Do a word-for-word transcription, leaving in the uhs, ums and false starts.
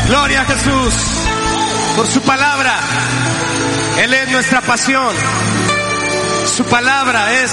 Gloria a Jesús por su palabra. Él es nuestra pasión. Su palabra es